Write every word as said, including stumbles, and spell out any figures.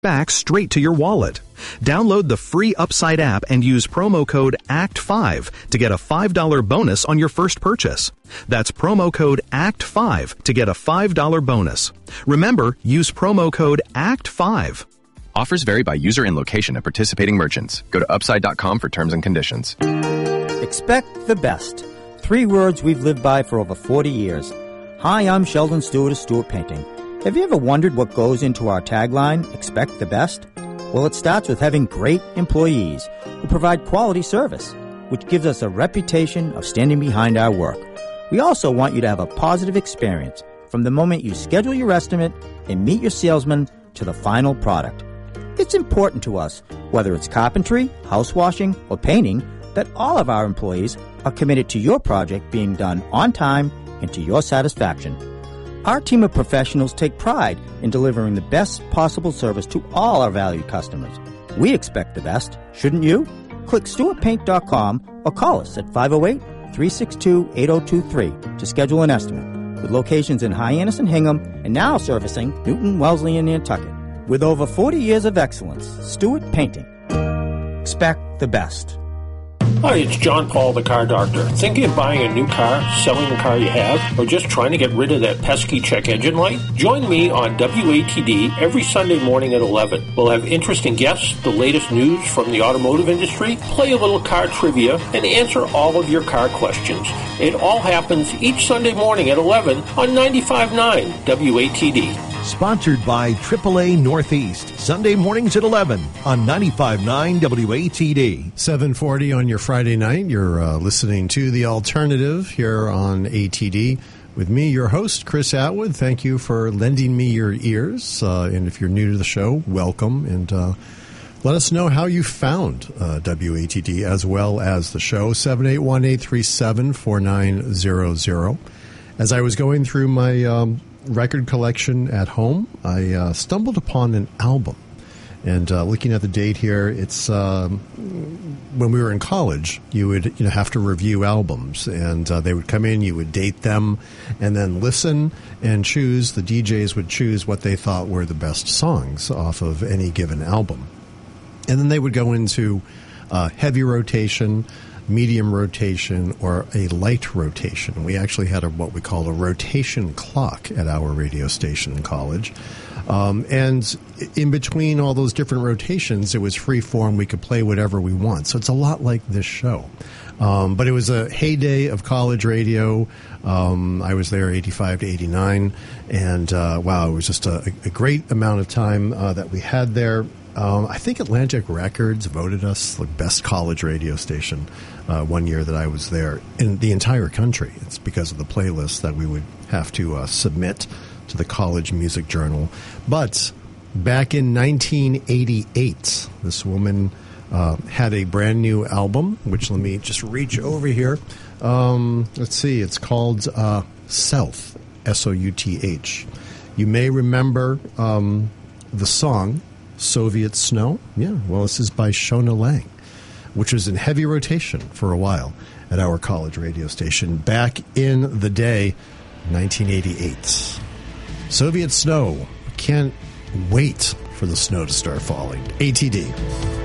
back straight to your wallet. Download the free Upside app and use promo code A C T five to get a five dollars bonus on your first purchase. That's promo code A C T five to get a five dollars bonus. Remember, use promo code A C T five. Offers vary by user and location at participating merchants. Go to upside dot com for terms and conditions. Expect the best. Three words we've lived by for over forty years. Hi, I'm Sheldon Stewart of Stewart Painting. Have you ever wondered what goes into our tagline, expect the best? Well, it starts with having great employees who provide quality service, which gives us a reputation of standing behind our work. We also want you to have a positive experience from the moment you schedule your estimate and meet your salesman to the final product. It's important to us, whether it's carpentry, house washing, or painting, that all of our employees are committed to your project being done on time and to your satisfaction. Our team of professionals take pride in delivering the best possible service to all our valued customers. We expect the best, shouldn't you? Click Stewart Paint dot com or call us at five oh eight, three six two, eight oh two three to schedule an estimate. With locations in Hyannis and Hingham and now servicing Newton, Wellesley, and Nantucket. With over forty years of excellence, Stewart Painting. Expect the best. Hi, it's John Paul, the car doctor. Thinking of buying a new car, selling the car you have, or just trying to get rid of that pesky check engine light? Join me on W A T D every Sunday morning at eleven. We'll have interesting guests, the latest news from the automotive industry, play a little car trivia, and answer all of your car questions. It all happens each Sunday morning at eleven on ninety-five point nine W A T D. Sponsored by triple A Northeast, Sunday mornings at eleven on ninety-five point nine W A T D. seven forty on your Friday night. You're uh, listening to The Alternative here on A T D with me, your host, Chris Atwood. Thank you for lending me your ears. Uh, and if you're new to the show, welcome. And uh, let us know how you found uh, W A T D as well as the show. seven eight one, eight three seven, four nine zero zero. As I was going through my Um, record collection at home, I uh, stumbled upon an album. And uh, looking at the date here, it's um, when we were in college, you would you know have to review albums, and uh, they would come in, you would date them, and then listen and choose. The D Js would choose what they thought were the best songs off of any given album, and then they would go into uh, heavy rotation, medium rotation, or a light rotation. We actually had a, what we call a rotation clock at our radio station in college. Um, and in between all those different rotations, it was free form. We could play whatever we want. So it's a lot like this show. Um, but it was a heyday of college radio. Um, I was there eighty-five to eighty-nine. And, uh, wow, it was just a, a great amount of time uh, that we had there. Um, I think Atlantic Records voted us the best college radio station uh, one year that I was there in the entire country. It's because of the playlist that we would have to uh, submit to the College Music Journal. But back in nineteen eighty-eight, this woman uh, had a brand new album, which let me just reach over here. Um, let's see, it's called uh, South, S O U T H. You may remember um, the song Soviet Snow. Yeah, well, this is by Shona Lang, which was in heavy rotation for a while at our college radio station back in the day, nineteen eighty-eight. Soviet Snow. Can't wait for the snow to start falling. A T D.